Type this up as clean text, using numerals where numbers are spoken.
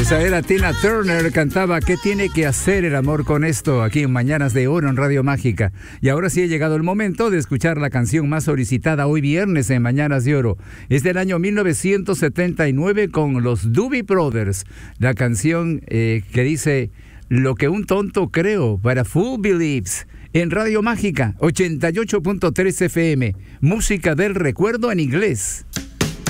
Esa era Tina Turner, cantaba ¿Qué tiene que hacer el amor con esto? Aquí en Mañanas de Oro en Radio Mágica. Y ahora sí ha llegado el momento de escuchar la canción más solicitada hoy viernes en Mañanas de Oro. Es del año 1979 con los Doobie Brothers. La canción que dice Lo que un tonto creo para Fool Believes. En Radio Mágica 88.3 FM. Música del recuerdo en inglés.